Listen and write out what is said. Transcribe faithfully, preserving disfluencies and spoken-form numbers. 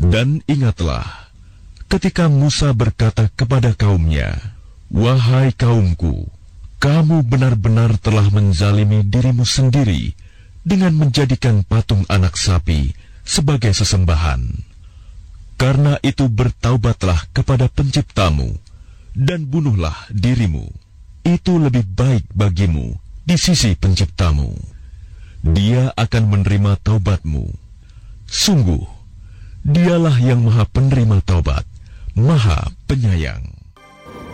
Dan ingatlah, ketika Musa berkata kepada kaumnya, "Wahai kaumku, kamu benar-benar telah menzalimi dirimu sendiri dengan menjadikan patung anak sapi sebagai sesembahan. Karena itu bertaubatlah kepada penciptamu, dan bunuhlah dirimu. Itu lebih baik bagimu di sisi penciptamu. Dia akan menerima taubatmu. Sungguh, Dialah yang Maha Penerima Taubat, Maha Penyayang."